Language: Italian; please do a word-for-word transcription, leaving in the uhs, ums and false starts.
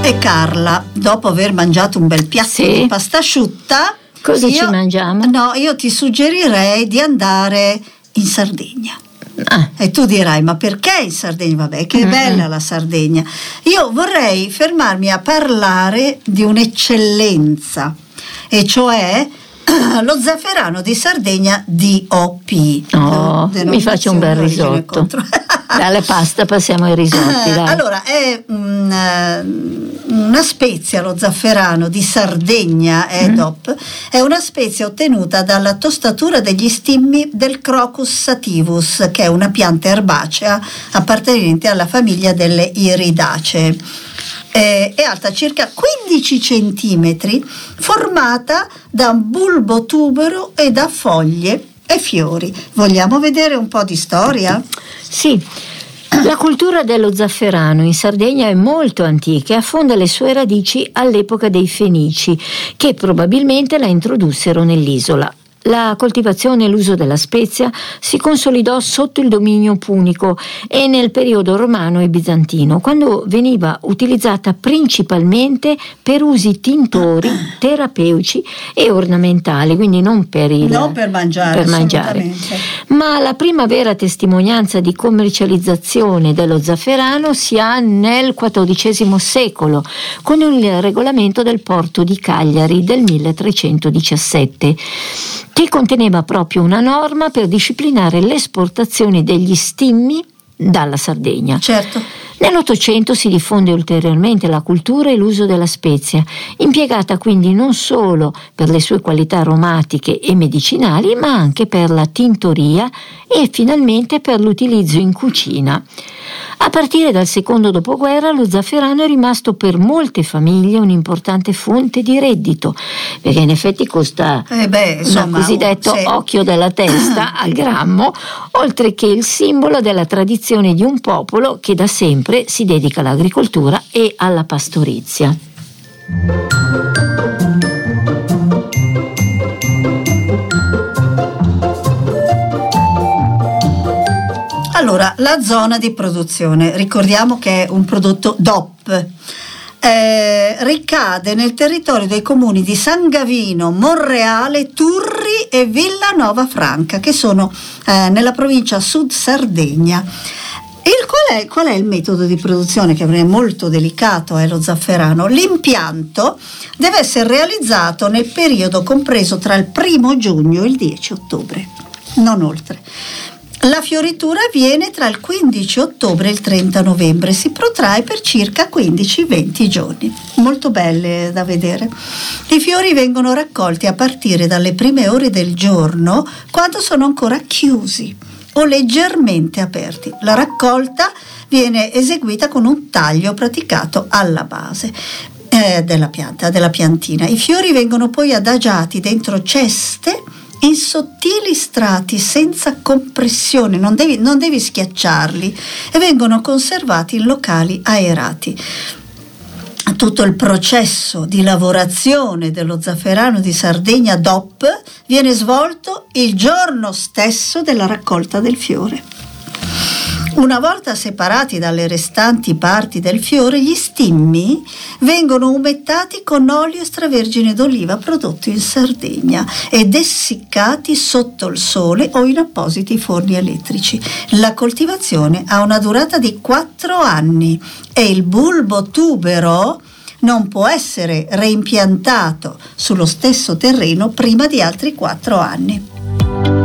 E Carla, dopo aver mangiato un bel piatto sì. di pasta asciutta, cosa io, ci mangiamo? No, io ti suggerirei di andare in Sardegna. Ah. E tu dirai, ma perché in Sardegna? Vabbè, che Mm-hmm. bella la Sardegna. Io vorrei fermarmi a parlare di un'eccellenza, e cioè lo zafferano di Sardegna D O P. Oh, mi faccio un bel risotto. Dalle pasta passiamo ai risotti, dai. Allora, è una, una spezia, lo zafferano di Sardegna, è, mm. D O P, è una spezia ottenuta dalla tostatura degli stimmi del Crocus sativus, che è una pianta erbacea appartenente alla famiglia delle Iridacee. È alta circa quindici centimetri, formata da un bulbo tubero e da foglie e fiori. Vogliamo vedere un po' di storia? Sì. La cultura dello zafferano in Sardegna è molto antica e affonda le sue radici all'epoca dei Fenici, che probabilmente la introdussero nell'isola. La coltivazione e l'uso della spezia si consolidò sotto il dominio punico e nel periodo romano e bizantino, quando veniva utilizzata principalmente per usi tintori, terapeutici e ornamentali, quindi non per il non per mangiare, per mangiare. Ma la prima vera testimonianza di commercializzazione dello zafferano si ha nel quattordicesimo secolo, con il regolamento del porto di Cagliari del milletrecentodiciassette, che conteneva proprio una norma per disciplinare l'esportazione degli stimmi dalla Sardegna. Certo. Nell'Ottocento si diffonde ulteriormente la cultura e l'uso della spezia, impiegata quindi non solo per le sue qualità aromatiche e medicinali, ma anche per la tintoria e finalmente per l'utilizzo in cucina. A partire dal secondo dopoguerra lo zafferano è rimasto per molte famiglie un'importante fonte di reddito, perché in effetti costa eh beh, insomma, il cosiddetto sì. occhio della testa al grammo, oltre che il simbolo della tradizione di un popolo che da sempre si dedica all'agricoltura e alla pastorizia. Allora, la zona di produzione, ricordiamo che è un prodotto D O P, eh, ricade nel territorio dei comuni di San Gavino, Monreale, Turri e Villanova Franca, che sono eh, nella provincia Sud Sardegna. Il, qual, è, qual è il metodo di produzione, che è molto delicato, è lo zafferano? L'impianto deve essere realizzato nel periodo compreso tra il primo giugno e il dieci ottobre, non oltre. La fioritura avviene tra il quindici ottobre e il trenta novembre, si protrae per circa quindici venti giorni. Molto belle da vedere. I fiori vengono raccolti a partire dalle prime ore del giorno, quando sono ancora chiusi o leggermente aperti. La raccolta viene eseguita con un taglio praticato alla base eh, della pianta, della piantina. I fiori vengono poi adagiati dentro ceste in sottili strati senza compressione, non devi, non devi schiacciarli, e vengono conservati in locali aerati. Tutto il processo di lavorazione dello zafferano di Sardegna D O P viene svolto il giorno stesso della raccolta del fiore. Una volta separati dalle restanti parti del fiore, gli stimmi vengono umettati con olio extravergine d'oliva prodotto in Sardegna ed essiccati sotto il sole o in appositi forni elettrici. La coltivazione ha una durata di quattro anni e il bulbo tubero non può essere reimpiantato sullo stesso terreno prima di altri quattro anni.